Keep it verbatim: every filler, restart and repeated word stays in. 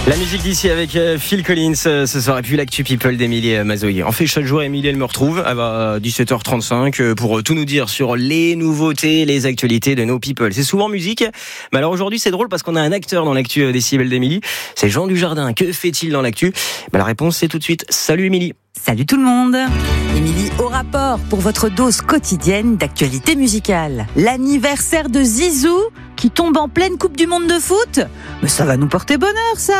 La musique d'ici avec euh, Phil Collins, euh, ce soir, et puis l'actu people d'Émilie euh, Mazoyer. En fait, chaque jour, Émilie, elle me retrouve à dix-sept heures trente-cinq euh, pour euh, tout nous dire sur les nouveautés, les actualités de nos people. C'est souvent musique, mais alors aujourd'hui, c'est drôle parce qu'on a un acteur dans l'actu euh, Décibel d'Émilie. C'est Jean Dujardin. Que fait-il dans l'actu? Bah, la réponse, c'est tout de suite. Salut Émilie. Salut tout le monde. Émilie au rapport pour votre dose quotidienne d'actualité musicale. L'anniversaire de Zizou qui tombe en pleine Coupe du Monde de foot. Mais ça va nous porter bonheur, ça.